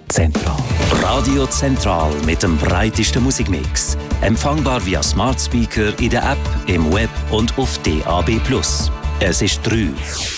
Zentral. Radio Zentral mit dem breitesten Musikmix. Empfangbar via Smart Speaker in der App, im Web und auf DAB+. Es ist 3.